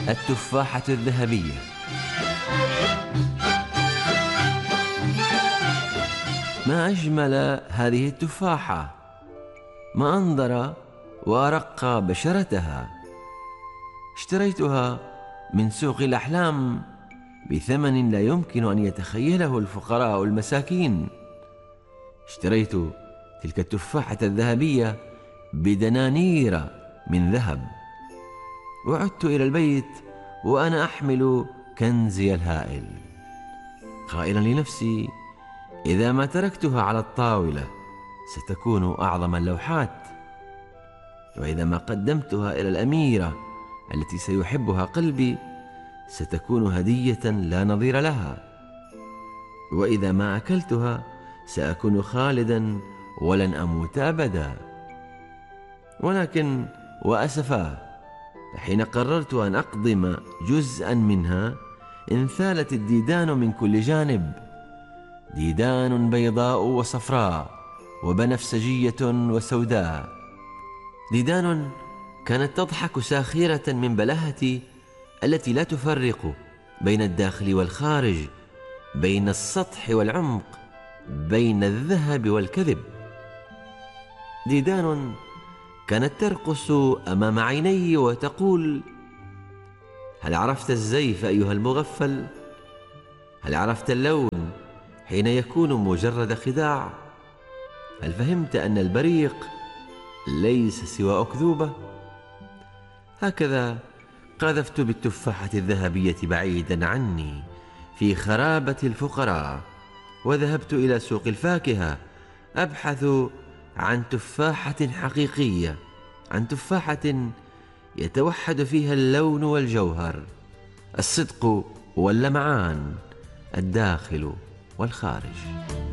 التفاحة الذهبية. ما أجمل هذه التفاحة، ما أنظر وأرق بشرتها. اشتريتها من سوق الأحلام بثمن لا يمكن أن يتخيله الفقراء المساكين. اشتريت تلك التفاحة الذهبية بدنانير من ذهب، وعدت إلى البيت وأنا أحمل كنزي الهائل، قائلا لنفسي: إذا ما تركتها على الطاولة ستكون أعظم اللوحات، وإذا ما قدمتها إلى الأميرة التي سيحبها قلبي ستكون هدية لا نظير لها، وإذا ما أكلتها سأكون خالدا ولن أموت أبدا. ولكن وأسفاه، حين قررت أن أقضم جزءا منها انثالت الديدان من كل جانب، ديدان بيضاء وصفراء وبنفسجية وسوداء، ديدان كانت تضحك ساخرة من بلهتي التي لا تفرق بين الداخل والخارج، بين السطح والعمق، بين الذهب والكذب. ديدان كانت ترقص أمام عيني وتقول: هل عرفت الزيف أيها المغفل؟ هل عرفت اللون حين يكون مجرد خداع؟ هل فهمت أن البريق ليس سوى أكذوبة؟ هكذا قذفت بالتفاحة الذهبية بعيدا عني في خرابة الفقراء، وذهبت إلى سوق الفاكهة أبحث عن تفاحة حقيقية، عن تفاحة يتوحد فيها اللون والجوهر، الصدق واللمعان، الداخل والخارج.